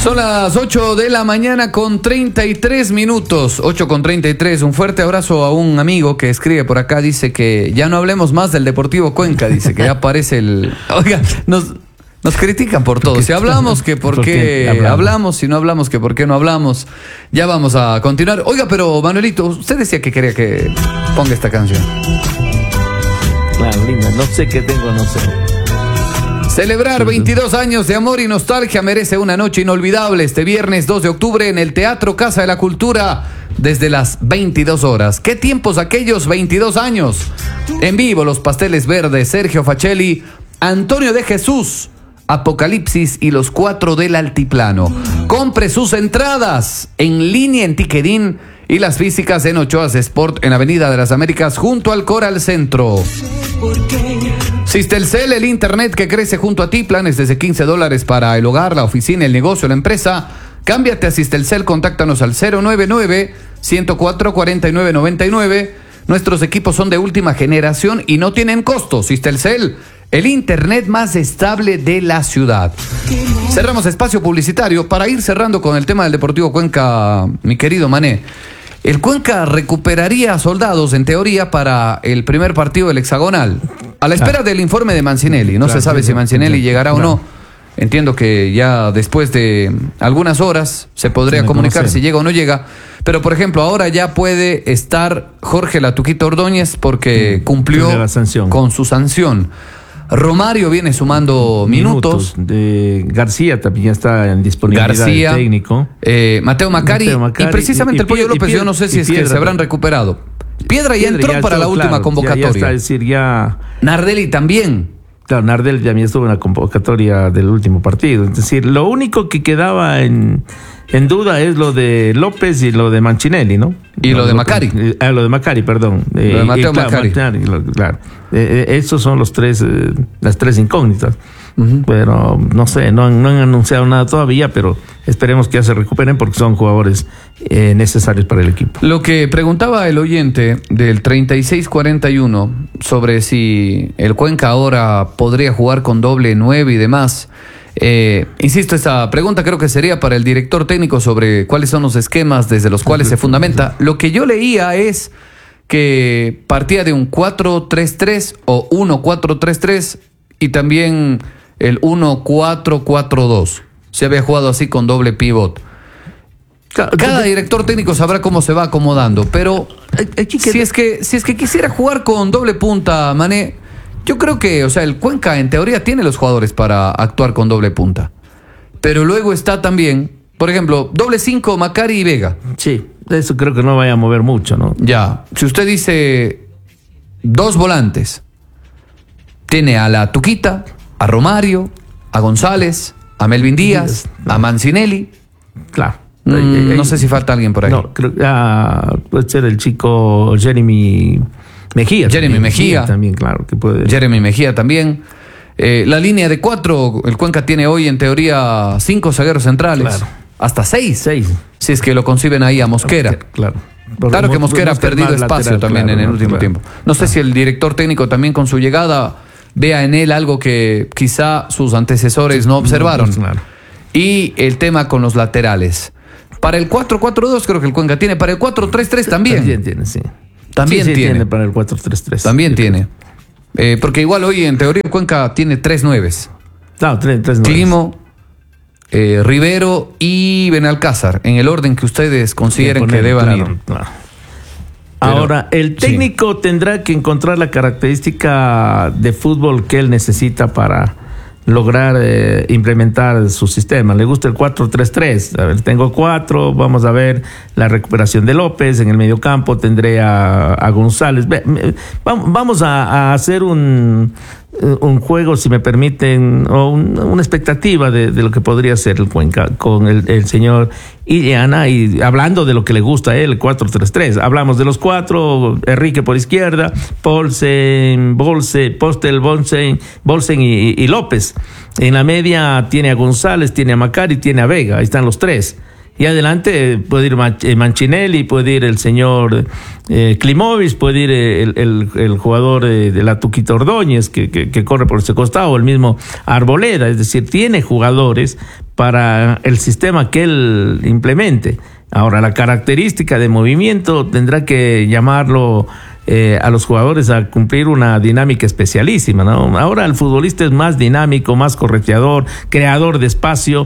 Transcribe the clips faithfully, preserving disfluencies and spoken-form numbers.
Son las ocho de la mañana con treinta y tres minutos, ocho con treinta y tres. Un fuerte abrazo a un amigo que escribe por acá, dice que ya no hablemos más del Deportivo Cuenca, dice que ya aparece el... Oiga, nos, nos critican por todo. Si hablamos, que por, ¿Por qué, qué hablamos? hablamos, si no hablamos, que por qué no hablamos. Ya vamos a continuar. Oiga, pero Manuelito, usted decía que quería que ponga esta canción. Claro, linda, no sé qué tengo, no sé. Celebrar veintidós años de amor y nostalgia merece una noche inolvidable este viernes dos de octubre en el Teatro Casa de la Cultura desde las veintidós horas. ¿Qué tiempos aquellos veintidós años? En vivo los Pasteles Verdes, Sergio Facelli, Antonio de Jesús, Apocalipsis y los Cuatro del Altiplano. Compre sus entradas en línea en Ticketin y las físicas en Ochoas Sport en Avenida de las Américas junto al Coral Centro. Sistelcel, el internet que crece junto a ti, planes desde quince dólares para el hogar, la oficina, el negocio, la empresa. Cámbiate a Sistelcel, contáctanos al cero nueve nueve, ciento cuatro, cuarenta y nueve noventa y nueve. Nuestros equipos son de última generación y no tienen costo. Sistelcel, el internet más estable de la ciudad. Cerramos espacio publicitario para ir cerrando con el tema del Deportivo Cuenca, mi querido Mané. El Cuenca recuperaría soldados, en teoría, para el primer partido del hexagonal. A la espera ah. del informe de Mancinelli. No claro, se sabe sí, si Mancinelli sí, llegará claro. o no. Entiendo que ya después de algunas horas se podría se comunicar conocer. si llega o no llega. Pero, por ejemplo, ahora ya puede estar Jorge Latuquita Ordóñez porque sí, cumplió con su sanción. Romario viene sumando minutos. minutos. De García también ya está en disponibilidad García, técnico. Eh, Mateo, Macari, Mateo Macari. Y precisamente y, y, el Pollo López, yo no sé si es Piedra, que se habrán recuperado. Piedra ya Piedra entró ya para la última claro, convocatoria. Ya, ya está, es decir, ya... Nardelli también. Claro, Nardelli también estuvo en la convocatoria del último partido. Es decir, lo único que quedaba en, en duda es lo de López y lo de Mancinelli, ¿no? Y lo, lo de Macari. Eh, ah, lo de Macari, perdón. Lo de Mateo eh, claro, Macari. Claro, claro. Eh, eh, esos son los tres, eh, las tres incógnitas. Uh-huh. Pero no sé, no, no han anunciado nada todavía, pero esperemos que ya se recuperen porque son jugadores eh, necesarios para el equipo. Lo que preguntaba el oyente del treinta y seis cuarenta y uno sobre si el Cuenca ahora podría jugar con doble nueve y demás. Eh, insisto, esta pregunta creo que sería para el director técnico sobre cuáles son los esquemas desde los cuales se fundamenta. Lo que yo leía es que partía de un cuatro tres tres o uno cuatro tres tres y también el uno cuatro cuatro dos. Se había jugado así con doble pivot. Cada director técnico sabrá cómo se va acomodando, pero si es que si es que quisiera jugar con doble punta, Mané, yo creo que, o sea, el Cuenca en teoría tiene los jugadores para actuar con doble punta. Pero luego está también, por ejemplo, doble cinco, Macari y Vega. Sí, eso creo que no vaya a mover mucho, ¿no? Ya, si usted dice dos volantes, tiene a la Tuquita, a Romario, a González, a Melvin Díaz, a Mancinelli. Claro. Mm, eh, eh, no sé si falta alguien por ahí. No, creo que ah, puede ser el chico Jeremy Mejía. Jeremy también, Mejía. También, claro, que puede. Jeremy Mejía también. Eh, la línea de cuatro, el Cuenca tiene hoy en teoría cinco zagueros centrales. Claro. Hasta seis. Seis. Si es que lo conciben ahí a Mosquera. Claro. Porque claro que Mosquera ha perdido espacio lateral, también claro, en el último claro. tiempo. No sé claro. si el director técnico también con su llegada vea en él algo que quizá sus antecesores no observaron. No, claro. Y el tema con los laterales. Para el cuatro cuatro dos creo que el Cuenca tiene. Para el cuatro tres tres también. También tiene, sí. También sí, sí, tiene. tiene para el cuatro tres tres. También sí, tiene. Eh, porque igual hoy en teoría el Cuenca tiene tres nueves. No, tres, tres nueves. Climo, eh, Rivero y Benalcázar, en el orden que ustedes consideren poner, que deban claro, ir. Claro. Pero, ahora, el técnico sí. tendrá que encontrar la característica de fútbol que él necesita para lograr eh, implementar su sistema. Le gusta el cuatro tres tres. A ver, tengo cuatro, vamos a ver la recuperación de López. En el mediocampo tendré a, a González. Vamos a, a hacer un, un juego, si me permiten, o un, una expectativa de, de lo que podría ser el Cuenca con el, el señor Illana, y hablando de lo que le gusta a él, el cuatro tres tres. Hablamos de los cuatro: Enrique por izquierda, Paulsen, Bolse, Postel, Bolsen, Bolsen y, y, y López. En la media tiene a González, tiene a Macari, tiene a Vega. Ahí están los tres. Y adelante puede ir Manchinelli, puede ir el señor eh, Klimovic, puede ir el, el, el jugador de, de la Tuquita Ordóñez que, que, que corre por ese costado, o el mismo Arboleda. Es decir, tiene jugadores para el sistema que él implemente. Ahora, la característica de movimiento tendrá que llamarlo eh, a los jugadores a cumplir una dinámica especialísima, ¿no? Ahora el futbolista es más dinámico, más correteador, creador de espacio,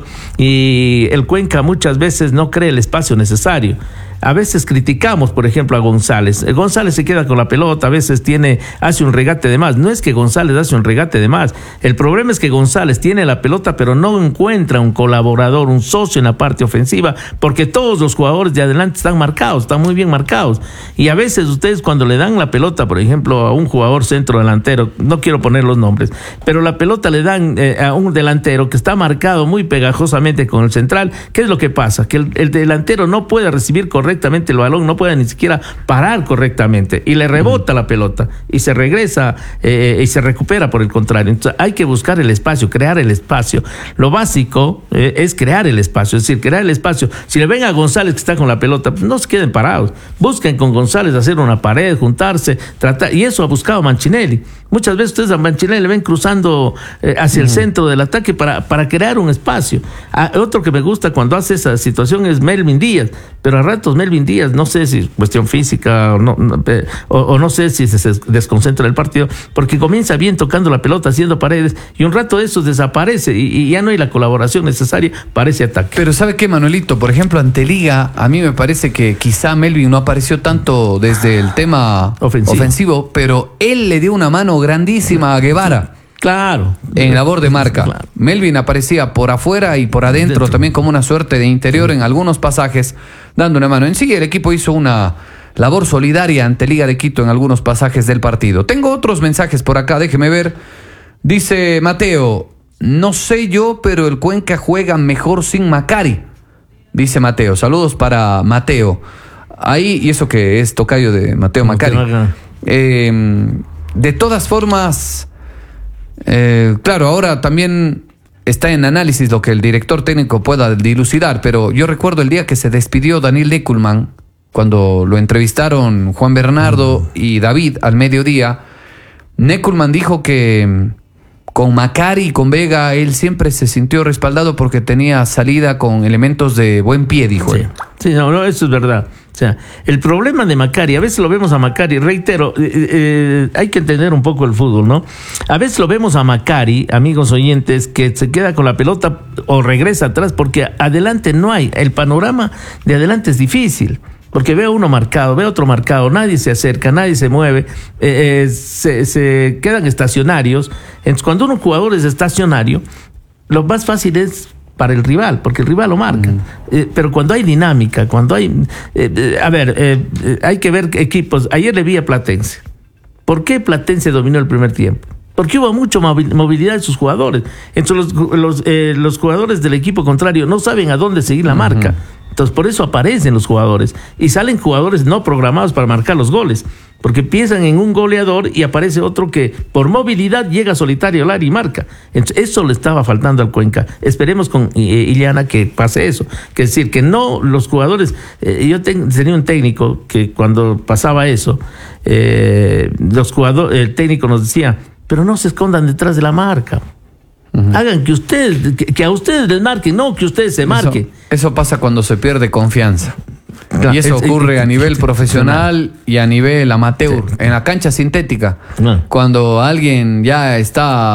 y el Cuenca muchas veces no crea el espacio necesario. A veces criticamos, por ejemplo, a González. González se queda con la pelota, a veces tiene, hace un regate de más. No es que González hace un regate de más. El problema es que González tiene la pelota, pero no encuentra un colaborador, un socio en la parte ofensiva, porque todos los jugadores de adelante están marcados, están muy bien marcados. Y a veces ustedes cuando le dan la pelota, por ejemplo, a un jugador centro delantero, no quiero poner los nombres, pero la pelota le dan eh, a un delantero que está marcado muy pegajosamente con el central. ¿Qué es lo que pasa? Que el, el delantero no puede recibir correctamente correctamente el balón, no puede ni siquiera parar correctamente y le rebota la pelota y se regresa eh, y se recupera por el contrario. Entonces hay que buscar el espacio, crear el espacio. Lo básico eh, es crear el espacio, es decir, crear el espacio. Si le ven a González que está con la pelota, pues no se queden parados, busquen con González hacer una pared, juntarse, tratar, y eso ha buscado Manchinelli. Muchas veces ustedes a Manchinelli le ven cruzando eh, hacia el uh-huh. centro del ataque para, para crear un espacio. Ah, otro que me gusta cuando hace esa situación es Melvin Díaz, pero a ratos Melvin Díaz, no sé si cuestión física o no, no, o, o no sé si se desconcentra del partido, porque comienza bien tocando la pelota, haciendo paredes, y un rato eso desaparece y, y ya no hay la colaboración necesaria para ese ataque. Pero ¿sabe qué, Manuelito? Por ejemplo, ante Liga, a mí me parece que quizá Melvin no apareció tanto desde el tema ofensivo, ofensivo pero él le dio una mano grandísima a Guevara. Claro. En labor de marca. Claro. Melvin aparecía por afuera y por adentro, Dentro. también como una suerte de interior sí. en algunos pasajes, dando una mano. En sí, el equipo hizo una labor solidaria ante Liga de Quito en algunos pasajes del partido. Tengo otros mensajes por acá, déjeme ver. Dice Mateo, no sé yo, pero el Cuenca juega mejor sin Macari. Dice Mateo, saludos para Mateo. Ahí, y eso que es tocayo de Mateo Macari. Eh, de todas formas... Eh, claro, ahora también está en análisis lo que el director técnico pueda dilucidar, pero yo recuerdo el día que se despidió Daniel Neckelman, cuando lo entrevistaron Juan Bernardo y David al mediodía. Neckelman dijo que con Macari y con Vega él siempre se sintió respaldado porque tenía salida con elementos de buen pie, dijo sí. él. Sí, no, no, eso es verdad. O sea, el problema de Macari, a veces lo vemos a Macari, reitero, eh, eh, hay que entender un poco el fútbol, ¿no? A veces lo vemos a Macari, amigos oyentes, que se queda con la pelota o regresa atrás porque adelante no hay, el panorama de adelante es difícil. Porque veo uno marcado, veo otro marcado, nadie se acerca, nadie se mueve, eh, eh, se, se quedan estacionarios. Entonces, cuando un jugador es estacionario, lo más fácil es para el rival, porque el rival lo marca. Mm. Eh, pero cuando hay dinámica, cuando hay... Eh, eh, a ver, eh, eh, hay que ver equipos. Ayer le vi a Platense. ¿Por qué Platense dominó el primer tiempo? Porque hubo mucha movilidad de sus jugadores. Entonces los, los, eh, los jugadores del equipo contrario no saben a dónde seguir la uh-huh. marca. Entonces por eso aparecen los jugadores. Y salen jugadores no programados para marcar los goles. Porque piensan en un goleador y aparece otro que por movilidad llega solitario al área y marca. Entonces, eso le estaba faltando al Cuenca. Esperemos con eh, Iliana que pase eso. Que es decir, que no los jugadores... Eh, yo ten, tenía un técnico que cuando pasaba eso, eh, los jugadores, el técnico nos decía, pero no se escondan detrás de la marca. Uh-huh. Hagan que ustedes, que, que a ustedes les marquen, no que ustedes se marquen. Eso, eso pasa cuando se pierde confianza. Claro, y eso es, ocurre es, a nivel profesional y a nivel amateur, sí. en la cancha sintética. No. Cuando alguien ya está